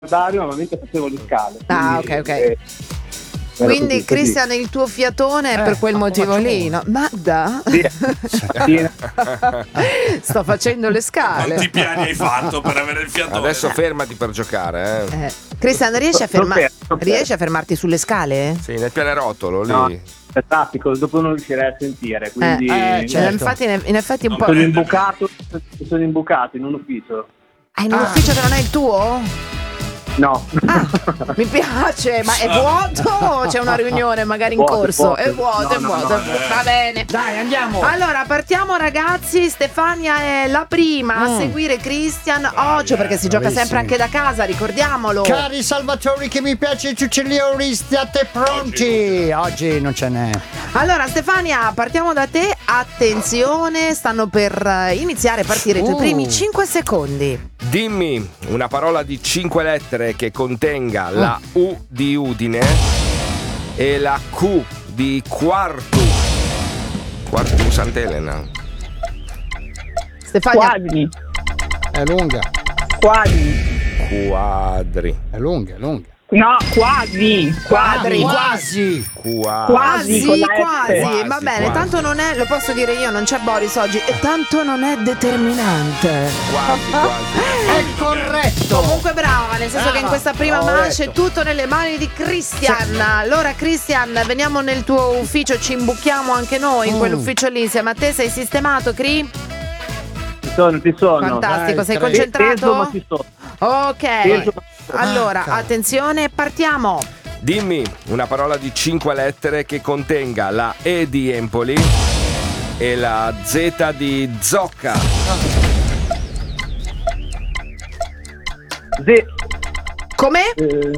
Dario, normalmente facevo le scale. Ok. Quindi Cristian, il tuo fiatone è per quel motivo lì, no? Magda? Sì. Sto facendo le scale. Quanti piani hai fatto per avere il fiatone? Adesso fermati per giocare, Cristian, riesci a fermarti sulle scale? Sì, nel pianerottolo lì. No, è traffico, dopo non riuscirei a sentire, quindi certo. Infatti in un po'. Sono imbucato in un ufficio. In un ufficio che non è il tuo? No. Mi piace, ma è vuoto o c'è una riunione magari in corso? È vuoto. Va bene. Dai, andiamo. Allora, partiamo ragazzi. Stefania è la prima a seguire Cristian Occhio, perché si gioca sempre anche da casa, ricordiamolo. Cari salvatori che mi piace il ciuccigliori, state pronti. Oggi non ce n'è. Allora Stefania, partiamo da te. Attenzione, stanno per iniziare a partire i tuoi primi 5 secondi. Dimmi una parola di 5 lettere che contenga la U di Udine e la Q di Quartu Sant'Elena. Stefania. Quadri. È lunga. Quadri. È lunga. No, quasi. Quasi. Va bene, tanto non è, lo posso dire io, non c'è Boris oggi, e tanto non è determinante. È corretto. Comunque brava, nel senso che in questa prima manche è tutto nelle mani di Cristian. Allora Cristian, veniamo nel tuo ufficio, ci imbuchiamo anche noi in quell'ufficio lì insieme a te. Sei sistemato, Cri? Ci sono. Fantastico, sei concentrato? Ma ci sono. Ok. Allora, attenzione, partiamo. Dimmi una parola di 5 lettere che contenga la E di Empoli e la Z di Zocca. Come?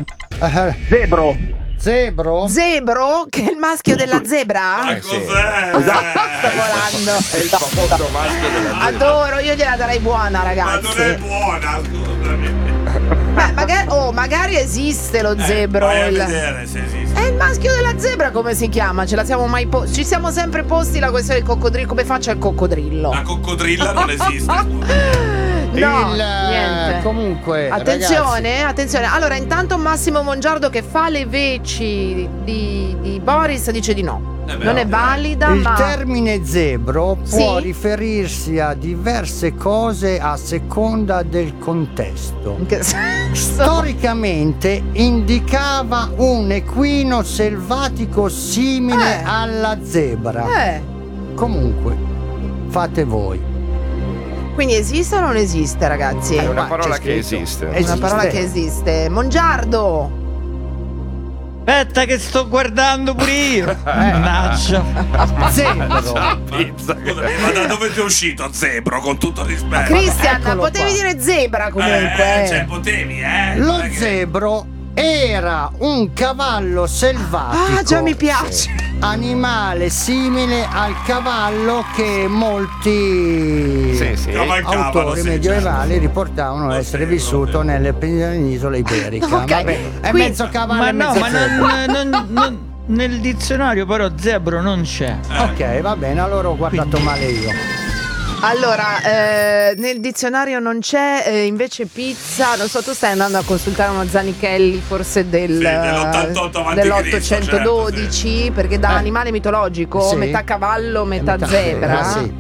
Zebro, che è il maschio della zebra? Cos'è? Sto volando. È il famoso maschio della zebra. Adoro, io gliela darei buona, ragazzi. Ma non è buona, scusami. Magari esiste lo zebro. Vai a vedere se esiste. È il maschio della zebra, come si chiama? Ce la siamo mai ci siamo sempre posti la questione del coccodrillo. Come faccia il coccodrillo? La coccodrilla non esiste. No, niente. Comunque, attenzione. Allora, intanto Massimo Mongiardo che fa le veci di Boris dice di no. Non è valida, il ma termine zebro può Sì? riferirsi a diverse cose a seconda del contesto. in che senso? Storicamente indicava un equino selvatico simile alla zebra. Comunque, Fate voi. quindi esiste o non esiste, ragazzi? È una parola c'è che scritto. esiste. È una parola che esiste. Mongiardo. Aspetta che sto guardando pure io. Mannaggia. Zebro. Pizza. Ma da dove ti è uscito Zebro, con tutto rispetto? Cristian, Eccolo potevi qua. dire zebra comunque. Cioè, potevi, Lo Non è che- zebro era un cavallo selvatico. Già mi piace. Animale simile al cavallo che molti Cavalcavano, autori sì, medievali certo. riportavano Lo essere zebro, vissuto nelle penisola iberica. Ok, Vabbè, è qui- mezzo cavallo Ma e no, mezzo ma zebro. non nel dizionario però zebro non c'è. Ok, va bene, allora ho guardato male io. Allora, nel dizionario non c'è, invece pizza, non so, tu stai andando a consultare uno Zanichelli forse dell'88 avanti dell'812, Cristo, perché da animale mitologico, Sì. metà cavallo, metà zebra. Sì.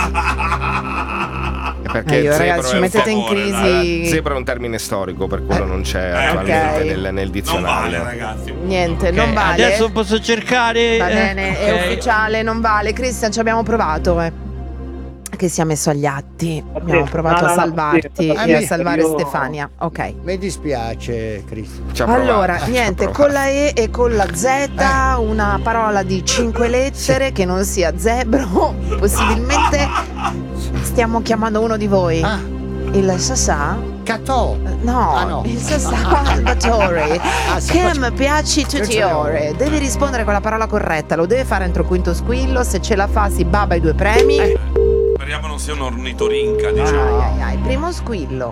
Perché Io, zebro ragazzi, ci è un mettete in favore, crisi. Zebra è un termine storico, per quello non c'è attualmente ok. nel Non dizionario. vale, ragazzi. Niente, Ok, non vale. Adesso posso cercare. Va bene, è ok. ufficiale, non vale. Cristian, ci abbiamo provato, che si è messo agli atti. Abbiamo provato a salvarti e a salvare io- Stefania. Ok. Mi dispiace, Cristian. Ci ha provato. Allora, Ci niente, ha con la E e con la Z, una parola di 5 lettere che non sia zebro. Possibilmente stiamo chiamando uno di voi. Il Sasà? Catò. No, Ah, no. il Sasà Salvatore. sì, Che faccio- mi piaci tutti ore. Deve rispondere con la parola corretta, lo deve fare entro il quinto squillo. Se ce la fa si baba i 2 premi. Speriamo non sia un ornitorinca, diciamo. Ai, primo squillo.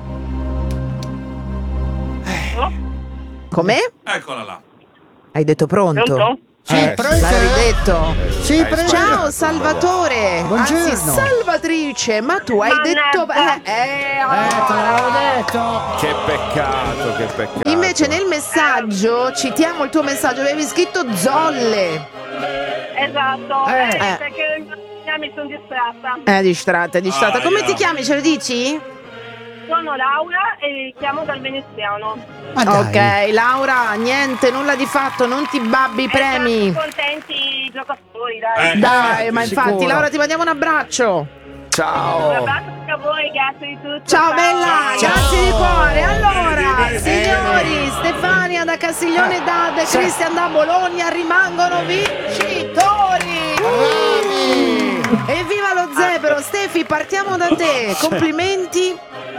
Com'è? Eccola là. Hai detto pronto? Pronto? pronto? L'hai ridetto. Sì, Hai prego. sbagliato. Ciao Salvatore. Buongiorno. Anzi, Salvatrice, ma tu hai detto. Te l'avevo detto. Che peccato. Invece nel messaggio, citiamo il tuo messaggio, avevi scritto Zolle. Esatto, Eh. perché mi sono distratta. Distratta. Come ti chiami, ce lo dici? Sono Laura e chiamo dal veneziano. Ma dai. Ok, Laura, niente, nulla di fatto, non ti babbi i premi. Sono contenti i giocatori, dai. Dai, ma infatti, sicuro. Laura, ti mandiamo un abbraccio. Un Ciao. abbraccio a voi, grazie di tutto. Ciao bella, Ciao. grazie di cuore. Allora, Vedi. signori, Stefania da Castiglione d'Adda e Cristian da Bologna rimangono vincitori. Bravi. Evviva lo zebro, Stefi, partiamo da te. Complimenti.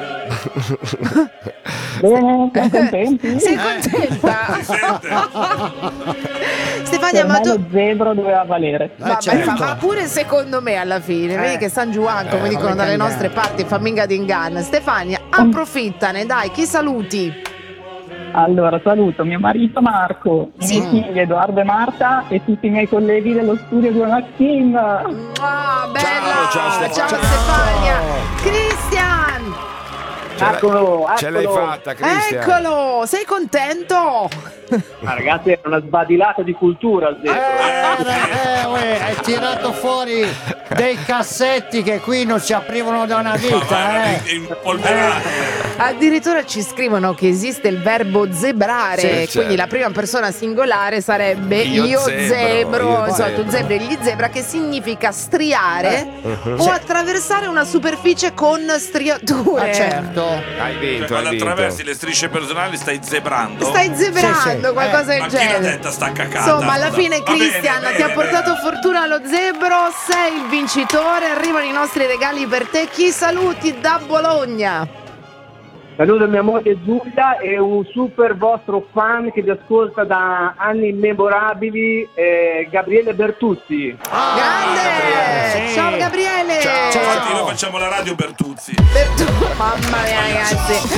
Bene, siamo contenti. Sei contenta? Sente? Stefania, ma tu lo zebro doveva valere. Certo. ma pure secondo me alla fine, vedi che San Juan, come dicono dalle venga. nostre parti, fa minga d'inganno. Stefania, approfittane, dai, chi saluti? Allora, saluto mio marito Marco, i miei figli Edoardo e Marta e tutti i miei colleghi dello studio di Maxim. Ah, bella! Ciao, Stefania. Stefania! Cristian! Eccolo. Ce l'hai fatta, Cristian. Eccolo! Sei contento? Ah, ragazzi, è una sbadilata di cultura il zebro. Hai tirato fuori dei cassetti che qui non si aprivano da una vita, Impolverati. Addirittura ci scrivono che esiste il verbo zebrare, Sì, quindi certo. la prima persona singolare sarebbe Io io zebro, zebro, io insomma, tu zebro. zebri e gli zebra, che significa striare o attraversare una superficie con striature. Ma certo. Hai vinto, Quando hai vinto. attraversi le strisce personali stai zebrando. Stai zebrando, Sì, sì. qualcosa del Ma chi l'ha genere. detta sta cacata? Insomma, alla fine Va bene, Cristian ti ha bene, portato bene. fortuna allo zebro, sei il vincitore, arrivano i nostri regali per te. Chi saluti da Bologna? Saluto mia moglie Giulia e un super vostro fan che vi ascolta da anni immemorabili, Gabriele Bertuzzi. Grande! sì. Ciao Gabriele! Infatti noi facciamo la radio per tutti. Mamma mia ragazzi!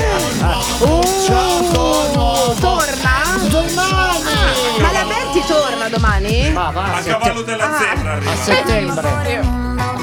Ciao, torna? Domani. Ma la Betty torna domani? Ma va, A cavallo della zebra arriva. a settembre.